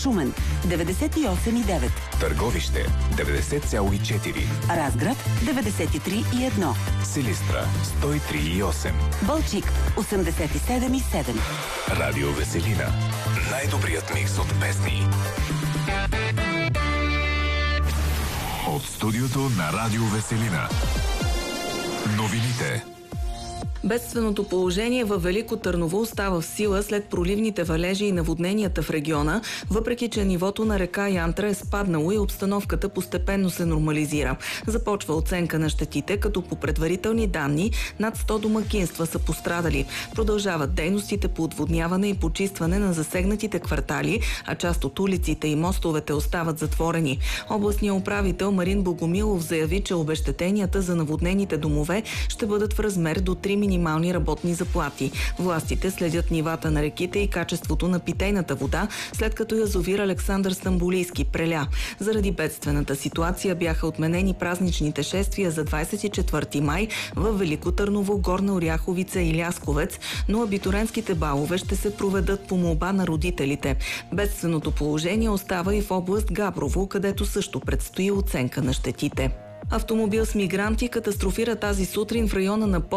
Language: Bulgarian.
Шумен 98,9, Търговище 90,4, Разград 93,1, Силистра 103,8, Балчик 87,7. Радио Веселина. Най-добрият микс от песни. От студиото на Радио Веселина. Новините. Бедственото положение във Велико Търново остава в сила след проливните валежи и наводненията в региона, въпреки че нивото на река Янтра е спаднало и обстановката постепенно се нормализира. Започва оценка на щетите, като по предварителни данни над 100 домакинства са пострадали. Продължават дейностите по отводняване и почистване на засегнатите квартали, а част от улиците и мостовете остават затворени. Областният управител Марин Богомилов заяви, че обезщетенията за наводнените домове ще бъдат в размер до 3 минимални работни заплати. Властите следят нивата на реките и качеството на питейната вода, след като язовир Александър Стамболийски преля. Заради бедствената ситуация бяха отменени празничните шествия за 24 май в Велико Търново, Горна Оряховица и Лясковец, но абитурентските балове ще се проведат по молба на родителите. Бедственото положение остава и в област Габрово, където също предстои оценка на щетите. Автомобил с мигранти катастрофира тази сутрин в района на